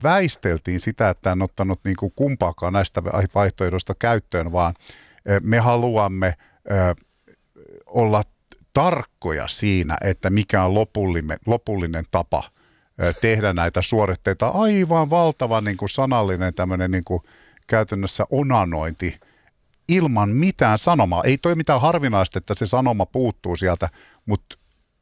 väisteltiin sitä, että en ottanut niin kuin kumpaakaan näistä vaihtoehdoista käyttöön, vaan me haluamme olla tarkkoja siinä, että mikä on lopullinen tapa tehdä näitä suoritteita. Aivan valtava niin kuin sanallinen tämmöinen niin kuin käytännössä onanointi ilman mitään sanomaa. Ei toi mitään harvinaista, että se sanoma puuttuu sieltä, mutta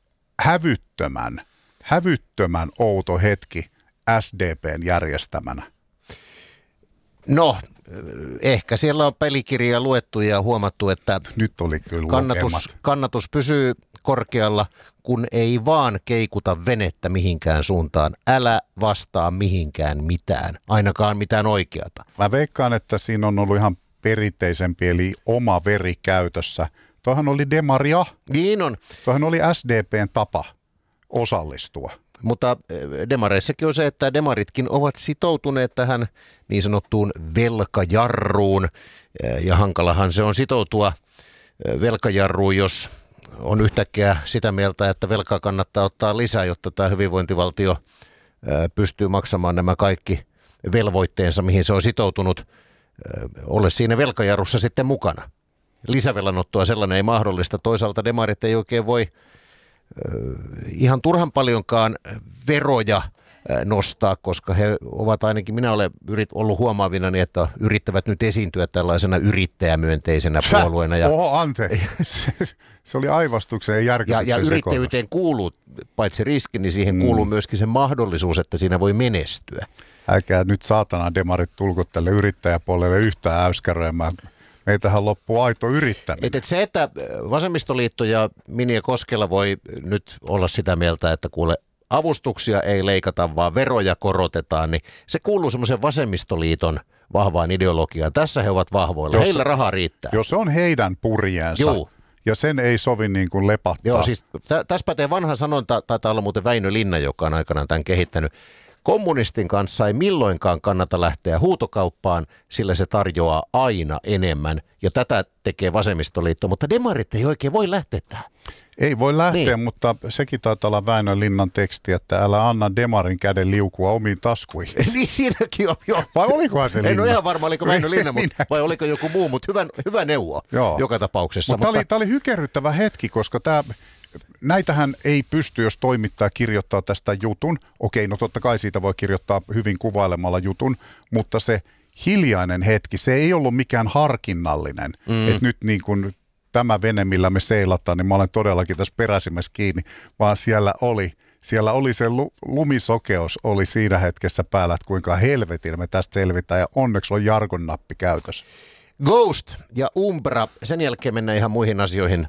hävyttömän outo hetki SDPn järjestämänä. No, ehkä siellä on pelikirjaa luettu ja huomattu, että nyt oli kyllä kannatus pysyy korkealla, kun ei vaan keikuta venettä mihinkään suuntaan. Älä vastaa mihinkään mitään, ainakaan mitään oikeata. Mä veikkaan, että siinä on ollut ihan perinteisempi, eli oma veri käytössä. Toihan oli demaria. Niin on. Toihan oli SDPn tapa osallistua. Mutta demareissakin on se, että demaritkin ovat sitoutuneet tähän niin sanottuun velkajarruun. Ja hankalahan se on sitoutua velkajarruun, jos on yhtäkkiä sitä mieltä, että velkaa kannattaa ottaa lisää, jotta tämä hyvinvointivaltio pystyy maksamaan nämä kaikki velvoitteensa, mihin se on sitoutunut, ole siinä velkajarrussa sitten mukana. Lisävelanottoa sellainen ei mahdollista. Toisaalta demarit ei oikein voi ihan turhan paljonkaan veroja nostaa, koska he ovat ainakin, minä olen ollut huomaavinani, että yrittävät nyt esiintyä tällaisena yrittäjämyönteisenä puolueena. Se oli aivastuksen ja järkytyksen ja yrittäjyyteen kuuluu, paitsi riski, niin siihen kuuluu myöskin se mahdollisuus, että siinä voi menestyä. Älkää nyt saatana demarit tulkot tälle yrittäjäpuolelle yhtään äyskäröimään. Meitähän loppuu aito yrittäminen. Se, että vasemmistoliitto ja Minja Koskela voi nyt olla sitä mieltä, että kuule, avustuksia ei leikata, vaan veroja korotetaan, niin se kuuluu semmoisen vasemmistoliiton vahvaan ideologiaan. Tässä he ovat vahvoilla. Heillä rahaa riittää. Jos se on heidän purjeensa. Joo. Ja sen ei sovi niin kuin lepattaa. Joo, siis tässä pätee vanha sanonta, taitaa olla muuten Väinö Linna, joka on aikanaan tämän kehittänyt. Kommunistin kanssa ei milloinkaan kannata lähteä huutokauppaan, sillä se tarjoaa aina enemmän. Ja tätä tekee vasemmistoliitto, mutta demarit ei oikein voi lähteä tähän. Ei voi lähteä, mutta sekin taitaa olla Väinö Linnan teksti, että älä anna demarin käden liukua omiin taskuihin. Niin siinäkin on, joo. Vai olikohan se Linna? En ole ihan varma, oliko Väinö Linna, vai oliko joku muu, mutta hyvä neuvo joka tapauksessa. Mutta tämä oli hykerryttävä hetki, koska näitähän ei pysty, jos toimittaja kirjoittaa tästä jutun. Okei, no totta kai siitä voi kirjoittaa hyvin kuvailemalla jutun, mutta se hiljainen hetki, se ei ollut mikään harkinnallinen. Että nyt niin kuin tämä vene, millä me seilataan, niin mä olen todellakin tässä peräsimessä kiinni, vaan siellä oli se lumisokeus oli siinä hetkessä päällä, että kuinka helvetin me tästä selvitään, ja onneksi on Jargon nappi käytössä. Ghost ja Umbra, sen jälkeen mennään ihan muihin asioihin.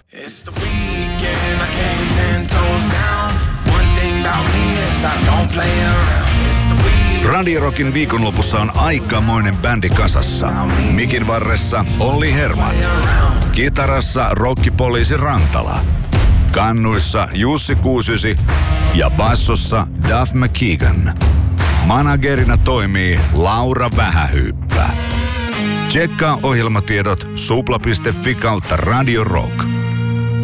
Radio Rockin viikonlopussa on aikamoinen bändi kasassa. Mikin varressa Olli Herman. Kitarassa rokkipoliisi Rantala. Kannuissa Jussi Kuusysi ja bassossa Duff McKeegan. Managerina toimii Laura Vähähyyppä. Tsekkaa ohjelmatiedot supla.fi/Radio Rock.